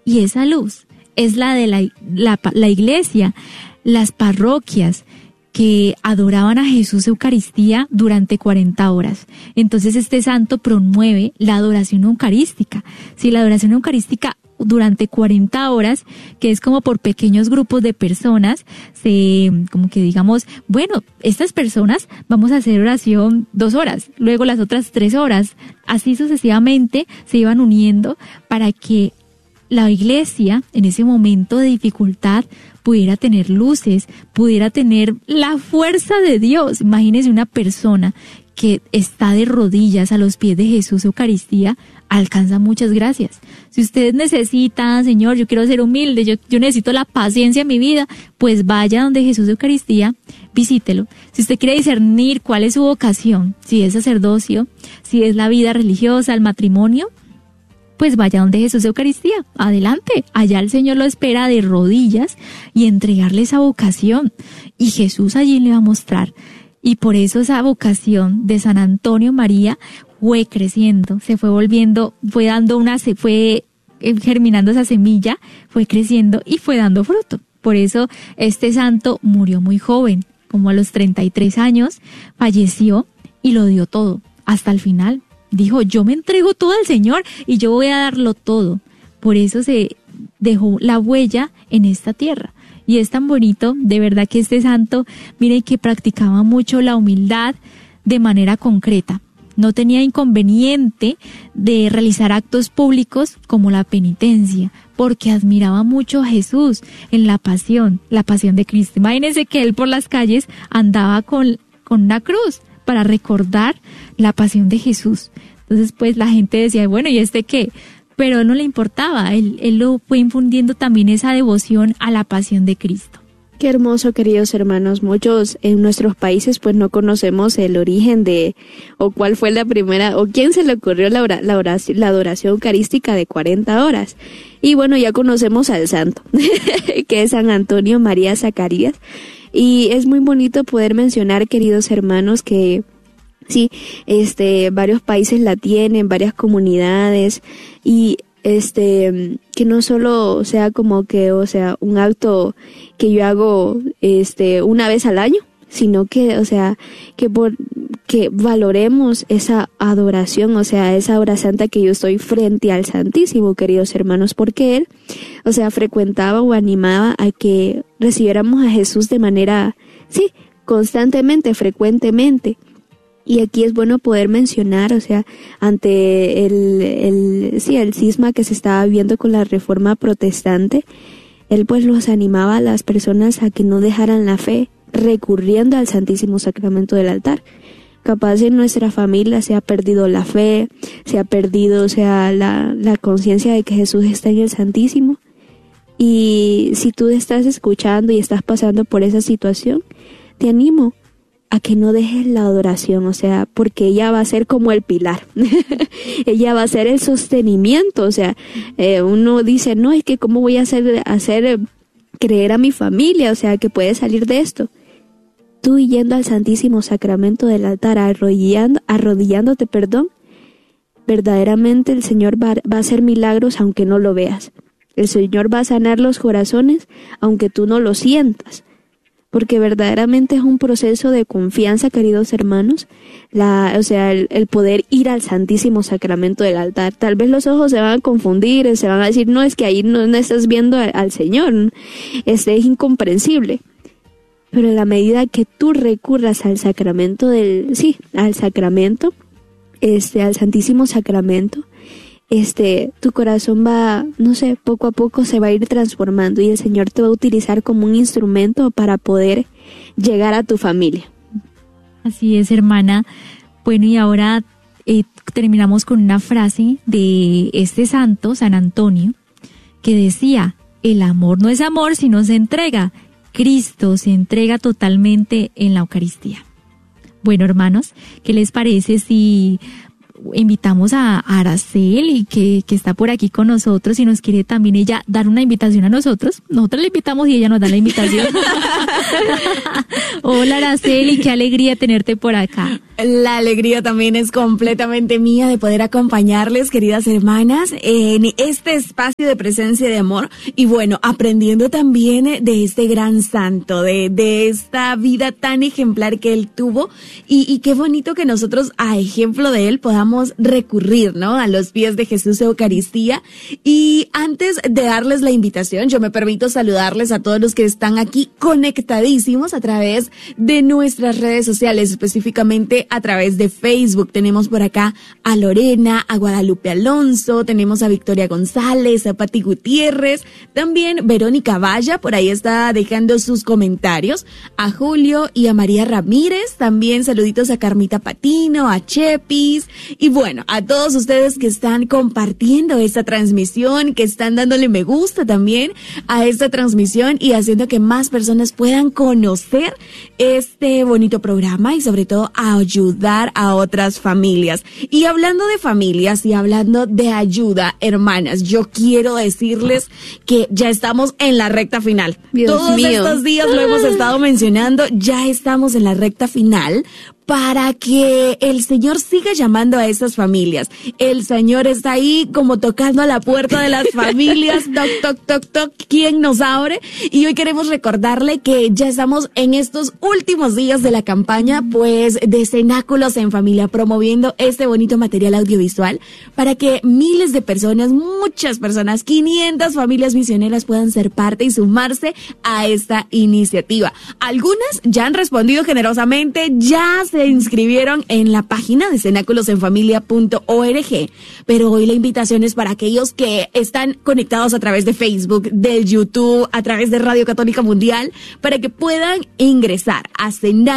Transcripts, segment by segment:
Y esa luz es la de la iglesia, las parroquias que adoraban a Jesús Eucaristía durante 40 horas. Entonces este santo promueve la adoración eucarística. Si la adoración eucarística durante 40 horas, que es como por pequeños grupos de personas, como que digamos, bueno, estas personas vamos a hacer oración 2 horas, luego las otras 3 horas, así sucesivamente se iban uniendo para que la iglesia en ese momento de dificultad pudiera tener luces, pudiera tener la fuerza de Dios. Imagínense una persona que está de rodillas a los pies de Jesús Eucaristía, alcanza muchas gracias. Si ustedes necesitan, Señor, yo quiero ser humilde, yo necesito la paciencia en mi vida, pues vaya donde Jesús Eucaristía, visítelo. Si usted quiere discernir cuál es su vocación, si es sacerdocio, si es la vida religiosa, el matrimonio, pues vaya donde Jesús Eucaristía, adelante, allá el Señor lo espera de rodillas y entregarle esa vocación, y Jesús allí le va a mostrar. Y por eso esa vocación de San Antonio María fue creciendo, se fue volviendo, fue germinando esa semilla, fue creciendo y fue dando fruto. Por eso este santo murió muy joven, como a los 33 años, falleció y lo dio todo, hasta el final. Dijo, yo me entrego todo al Señor y yo voy a darlo todo. Por eso se dejó la huella en esta tierra. Y es tan bonito, de verdad que este santo, miren que practicaba mucho la humildad de manera concreta. No tenía inconveniente de realizar actos públicos como la penitencia, porque admiraba mucho a Jesús en la pasión de Cristo. Imagínense que él por las calles andaba con una cruz para recordar la pasión de Jesús. Entonces pues la gente decía, bueno, ¿y este qué? Pero a él no le importaba, él lo fue infundiendo también esa devoción a la pasión de Cristo. Qué hermoso, queridos hermanos. Muchos en nuestros países pues no conocemos el origen o cuál fue la primera, o quién se le ocurrió la adoración eucarística de 40 horas. Y bueno, ya conocemos al santo, que es San Antonio María Zacarías. Y es muy bonito poder mencionar, queridos hermanos, que sí, varios países la tienen, varias comunidades, y que no solo sea como que, o sea, un acto que yo hago una vez al año, sino que, o sea, que valoremos esa adoración, o sea, esa hora santa que yo estoy frente al Santísimo, queridos hermanos, porque él, o sea, frecuentaba o animaba a que recibiéramos a Jesús de manera, sí, constantemente, frecuentemente. Y aquí es bueno poder mencionar, o sea, ante el cisma que se estaba viviendo con la Reforma Protestante, él pues los animaba a las personas a que no dejaran la fe, recurriendo al Santísimo Sacramento del altar. Capaz en nuestra familia se ha perdido la fe, se ha perdido, o sea, la conciencia de que Jesús está en el Santísimo. Y si tú estás escuchando y estás pasando por esa situación, te animo a que no dejes la adoración, o sea, porque ella va a ser como el pilar, ella va a ser el sostenimiento, o sea, uno dice, no, es que cómo voy a hacer creer a mi familia, o sea, que puede salir de esto. Tú yendo al Santísimo Sacramento del altar, arrodillándote, verdaderamente el Señor va a hacer milagros aunque no lo veas. El Señor va a sanar los corazones aunque tú no lo sientas. Porque verdaderamente es un proceso de confianza, queridos hermanos, el poder ir al Santísimo Sacramento del altar. Tal vez los ojos se van a confundir, se van a decir, no, es que ahí no estás viendo al Señor, es incomprensible. Pero en la medida que tú recurras al sacramento al Santísimo Sacramento, tu corazón va, poco a poco se va a ir transformando y el Señor te va a utilizar como un instrumento para poder llegar a tu familia. Así es, hermana. Bueno, y ahora terminamos con una frase de este santo, San Antonio, que decía, el amor no es amor si no se entrega. Cristo se entrega totalmente en la Eucaristía. Bueno, hermanos, ¿qué les parece si invitamos a Araceli, que está por aquí con nosotros, y nos quiere también ella dar una invitación a nosotros? Nosotros la invitamos y ella nos da la invitación. Hola, Araceli, qué alegría tenerte por acá. La alegría también es completamente mía de poder acompañarles, queridas hermanas, en este espacio de presencia y de amor. Y bueno, aprendiendo también de este gran santo, de esta vida tan ejemplar que él tuvo. Y qué bonito que nosotros, a ejemplo de él, podamos recurrir, ¿no?, a los pies de Jesús Eucaristía. Y antes de darles la invitación, yo me permito saludarles a todos los que están aquí conectadísimos a través de nuestras redes sociales, específicamente a través de Facebook. Tenemos por acá a Lorena, a Guadalupe Alonso, tenemos a Victoria González, a Pati Gutiérrez, también Verónica Valla, por ahí está dejando sus comentarios, a Julio y a María Ramírez, también saluditos a Carmita Patino, a Chepis, y bueno, a todos ustedes que están compartiendo esta transmisión, que están dándole me gusta también a esta transmisión y haciendo que más personas puedan conocer este bonito programa y sobre todo ayudar a otras familias. Y hablando de familias y hablando de ayuda, hermanas, yo quiero decirles que ya estamos en la recta final. Todos estos días lo hemos estado mencionando, ya estamos en la recta final para que el Señor siga llamando a esas familias. El Señor está ahí como tocando a la puerta de las familias, toc, toc, toc, toc, ¿quién nos abre? Y hoy queremos recordarle que ya estamos en estos últimos días de la campaña, pues, de Cenáculos en Familia, promoviendo este bonito material audiovisual para que miles de personas, muchas personas, 500 familias misioneras puedan ser parte y sumarse a esta iniciativa. Algunas ya han respondido generosamente, ya se inscribieron en la página de cenáculosenfamilia.org, pero hoy la invitación es para aquellos que están conectados a través de Facebook, del YouTube, a través de Radio Católica Mundial, para que puedan ingresar a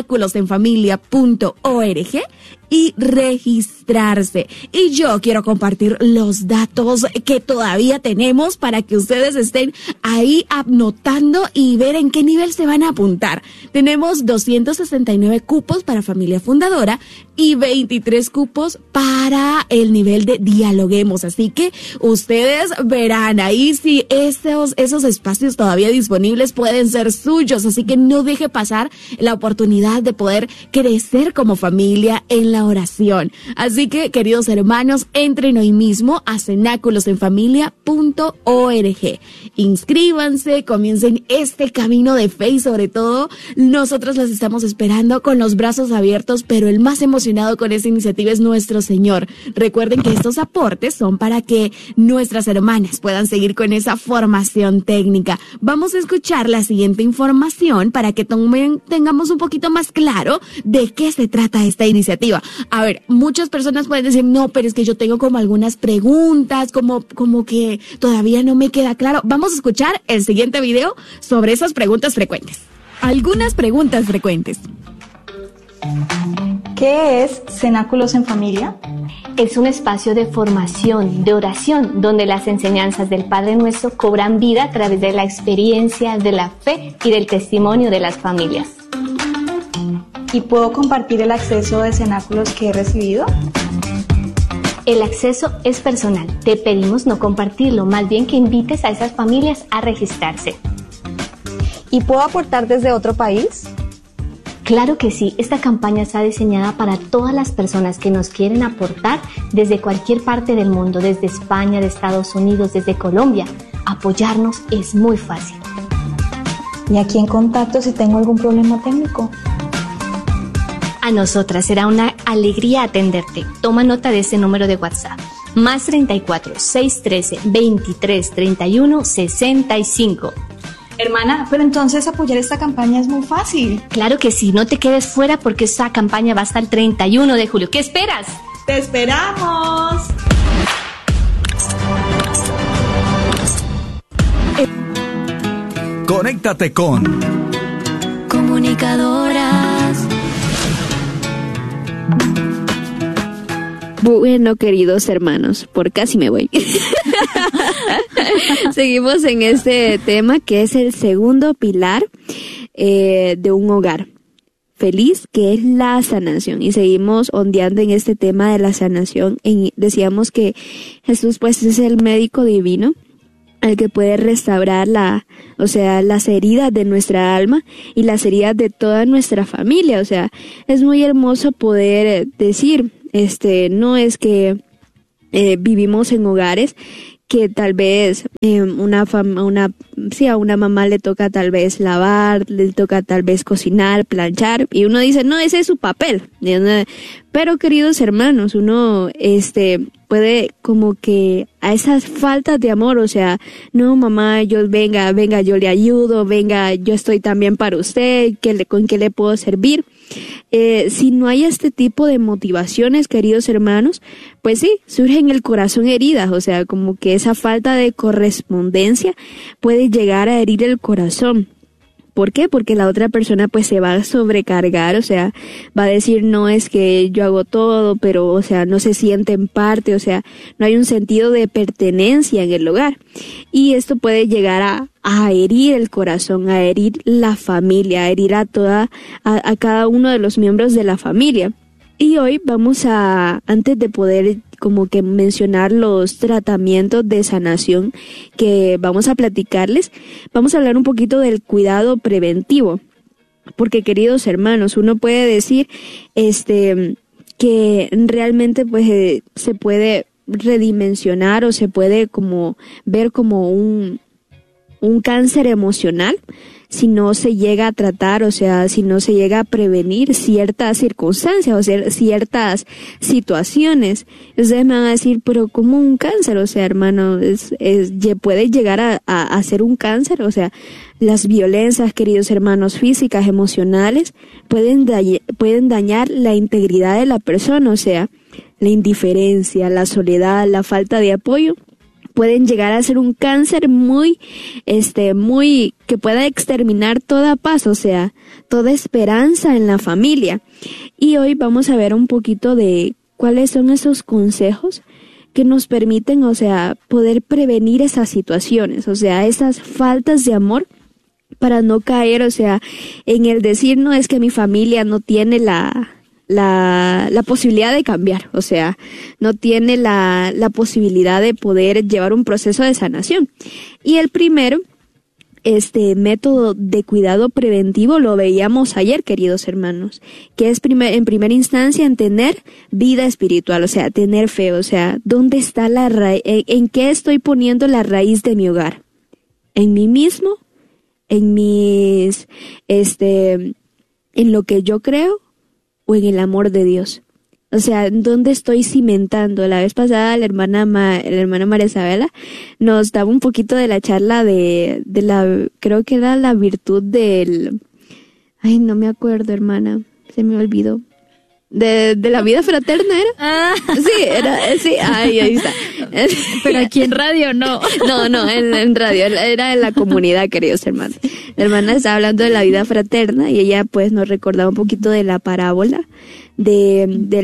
cenáculosenfamilia.org y registrarse. Y yo quiero compartir los datos que todavía tenemos para que ustedes estén ahí anotando y ver en qué nivel se van a apuntar. Tenemos 269 cupos para familia fundadora y 23 cupos para el nivel de dialoguemos. Así que ustedes verán ahí si esos espacios todavía disponibles pueden ser suyos. Así que no deje pasar la oportunidad de poder crecer como familia en la oración. Así que, queridos hermanos, entren hoy mismo a cenáculosenfamilia.org. Inscríbanse, comiencen este camino de fe y sobre todo, nosotros las estamos esperando con los brazos abiertos, pero el más emocionado con esta iniciativa es nuestro Señor. Recuerden que estos aportes son para que nuestras hermanas puedan seguir con esa formación técnica. Vamos a escuchar la siguiente información para que tengamos un poquito más claro de qué se trata esta iniciativa. A ver, muchas personas pueden decir, no, pero es que yo tengo como algunas preguntas, como que todavía no me queda claro. Vamos a escuchar el siguiente video sobre esas preguntas frecuentes. Algunas preguntas frecuentes. ¿Qué es Cenáculos en Familia? Es un espacio de formación, de oración, donde las enseñanzas del Padre Nuestro cobran vida a través de la experiencia, de la fe y del testimonio de las familias. ¿Y puedo compartir el acceso de cenáculos que he recibido? El acceso es personal. Te pedimos no compartirlo, más bien que invites a esas familias a registrarse. ¿Y puedo aportar desde otro país? Claro que sí, esta campaña está diseñada para todas las personas que nos quieren aportar desde cualquier parte del mundo, desde España, de Estados Unidos, desde Colombia. Apoyarnos es muy fácil. ¿Y a quién contacto si tengo algún problema técnico? A nosotras será una alegría atenderte. Toma nota de este número de WhatsApp. Más 34 613 23 31 65. Hermana, pero entonces apoyar esta campaña es muy fácil. Claro que sí, no te quedes fuera porque esta campaña va hasta el 31 de julio. ¿Qué esperas? ¡Te esperamos! Conéctate con Comunicadoras. Bueno, queridos hermanos, por casi me voy. Seguimos en este tema que es el segundo pilar de un hogar feliz, que es la sanación. Y seguimos ondeando en este tema de la sanación. Decíamos que Jesús pues es el médico divino al que puede restaurar las heridas de nuestra alma y las heridas de toda nuestra familia. O sea, es muy hermoso poder decir, no es que vivimos en hogares que tal vez a una mamá le toca tal vez lavar, le toca tal vez cocinar, planchar, y uno dice, no, ese es su papel. Pero queridos hermanos, uno puede como que a esas faltas de amor, o sea, no mamá, venga, yo le ayudo, venga, yo estoy también para usted, ¿con qué le puedo servir? Si no hay este tipo de motivaciones, queridos hermanos, pues sí, surgen en el corazón heridas, o sea, como que esa falta de correspondencia puede llegar a herir el corazón. ¿Por qué? Porque la otra persona pues se va a sobrecargar, o sea, va a decir, no, es que yo hago todo, pero, o sea, no se siente en parte, o sea, no hay un sentido de pertenencia en el hogar. Y esto puede llegar a herir el corazón, a herir la familia, a herir a cada uno de los miembros de la familia. Y hoy antes de poder como que mencionar los tratamientos de sanación que vamos a platicarles, vamos a hablar un poquito del cuidado preventivo. Porque, queridos hermanos, uno puede decir que realmente pues se puede redimensionar o se puede como ver como un cáncer emocional si no se llega a tratar, o sea, si no se llega a prevenir ciertas circunstancias, o sea, ciertas situaciones. Ustedes me van a decir, pero ¿cómo un cáncer? O sea, hermano, puede llegar a ser un cáncer, o sea, las violencias, queridos hermanos, físicas, emocionales, pueden dañar la integridad de la persona, o sea, la indiferencia, la soledad, la falta de apoyo, pueden llegar a ser un cáncer muy que pueda exterminar toda paz, o sea, toda esperanza en la familia. Y hoy vamos a ver un poquito de cuáles son esos consejos que nos permiten, o sea, poder prevenir esas situaciones, o sea, esas faltas de amor, para no caer, o sea, en el decir, no, es que mi familia no tiene la posibilidad de cambiar, o sea, no tiene la posibilidad de poder llevar un proceso de sanación. Y el primero, método de cuidado preventivo, lo veíamos ayer, queridos hermanos, que es en primera instancia en tener vida espiritual, o sea, tener fe, o sea, ¿dónde está la raíz? ¿En qué estoy poniendo la raíz de mi hogar? ¿En mí mismo? ¿En mis, en lo que yo creo? ¿O en el amor de Dios? O sea, ¿dónde estoy cimentando? La vez pasada la hermana María Isabela nos daba un poquito de la charla de creo que era la virtud ay, no me acuerdo, hermana, se me olvidó. De la vida fraterna era. Sí, ahí está. Pero aquí en radio no. No, en radio, era en la comunidad, queridos hermanos. La hermana estaba hablando de la vida fraterna y ella pues nos recordaba un poquito de la parábola de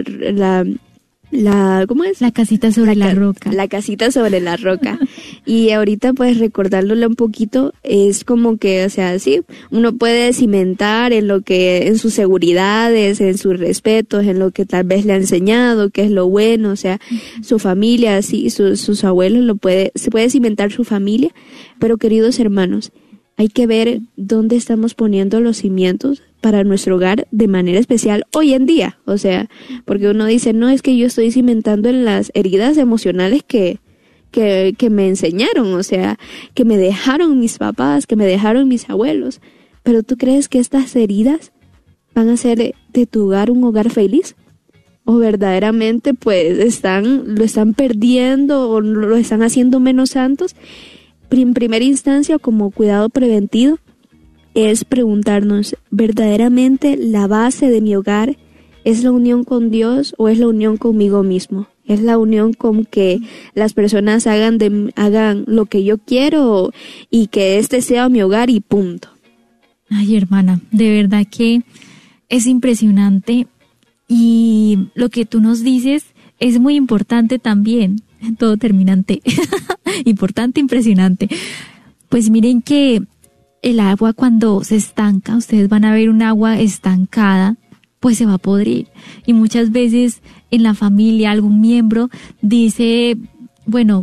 la ¿cómo es? La casita sobre la roca. La casita sobre la roca. Y ahorita pues recordándolo un poquito, es como que, o sea, sí, uno puede cimentar en sus seguridades, en sus respetos, en lo que tal vez le ha enseñado, que es lo bueno, o sea, su familia, así, sus abuelos, se puede cimentar su familia, pero queridos hermanos, hay que ver dónde estamos poniendo los cimientos para nuestro hogar de manera especial hoy en día. O sea, porque uno dice, no, es que yo estoy cimentando en las heridas emocionales que me enseñaron, o sea, que me dejaron mis papás, que me dejaron mis abuelos. Pero ¿tú crees que estas heridas van a hacer de tu hogar un hogar feliz? ¿O verdaderamente pues lo están perdiendo o lo están haciendo menos santos? En primera instancia, como cuidado preventivo, es preguntarnos, ¿verdaderamente la base de mi hogar es la unión con Dios o es la unión conmigo mismo? ¿Es la unión con que las personas hagan lo que yo quiero y que este sea mi hogar y punto? Ay, hermana, de verdad que es impresionante y lo que tú nos dices es muy importante también. Todo terminante. Importante, impresionante. Pues miren que el agua cuando se estanca, ustedes van a ver un agua estancada, pues se va a podrir. Y muchas veces en la familia algún miembro dice, bueno,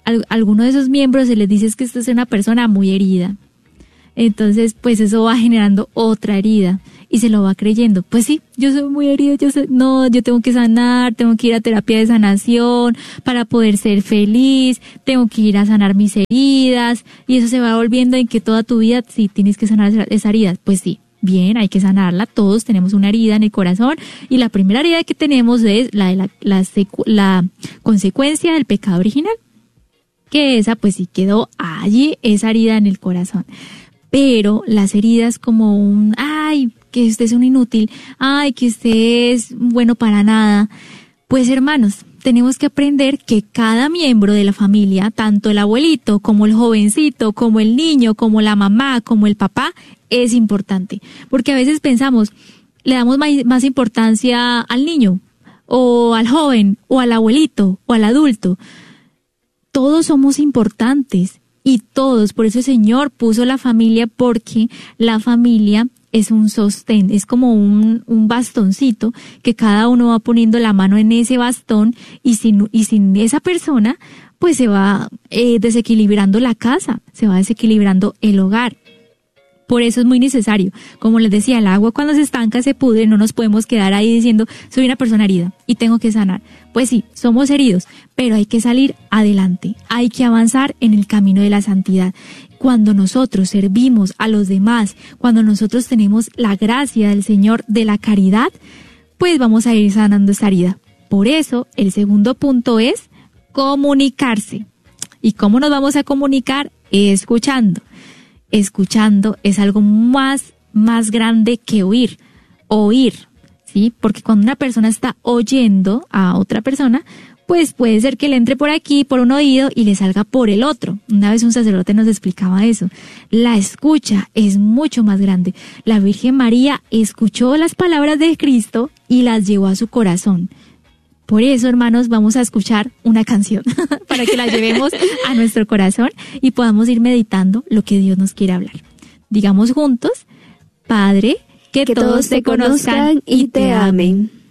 alguno de esos miembros se les dice que esta es una persona muy herida. Entonces, pues eso va generando otra herida y se lo va creyendo. Pues sí, yo soy muy herida, yo tengo que sanar, tengo que ir a terapia de sanación para poder ser feliz, tengo que ir a sanar mis heridas, y eso se va volviendo en que toda tu vida sí tienes que sanar esa herida. Pues sí, bien, hay que sanarla, todos tenemos una herida en el corazón, y la primera herida que tenemos es la consecuencia del pecado original, que esa pues sí quedó allí, esa herida en el corazón. Pero las heridas como ay, que usted es un inútil, ay, que usted es bueno para nada. Pues hermanos, tenemos que aprender que cada miembro de la familia, tanto el abuelito como el jovencito, como el niño, como la mamá, como el papá, es importante. Porque a veces pensamos, le damos más importancia al niño, o al joven, o al abuelito, o al adulto. Todos somos importantes. Y todos, por eso el Señor puso la familia, porque la familia es un sostén, es como un bastoncito que cada uno va poniendo la mano en ese bastón, y sin esa persona, pues se va desequilibrando la casa, se va desequilibrando el hogar. Por eso es muy necesario. Como les decía, el agua cuando se estanca se pudre, no nos podemos quedar ahí diciendo, soy una persona herida y tengo que sanar. Pues sí, somos heridos, pero hay que salir adelante, hay que avanzar en el camino de la santidad. Cuando nosotros servimos a los demás, cuando nosotros tenemos la gracia del Señor de la caridad, pues vamos a ir sanando esa herida. Por eso, el segundo punto es comunicarse. ¿Y cómo nos vamos a comunicar? Escuchando. Escuchando es algo más grande que oír, ¿sí? Porque cuando una persona está oyendo a otra persona, pues puede ser que le entre por aquí, por un oído, y le salga por el otro. Una vez un sacerdote nos explicaba eso. La escucha es mucho más grande. La Virgen María escuchó las palabras de Cristo y las llevó a su corazón. Por eso, hermanos, vamos a escuchar una canción para que la llevemos a nuestro corazón y podamos ir meditando lo que Dios nos quiere hablar. Digamos juntos, Padre, que todos te conozcan y te amen.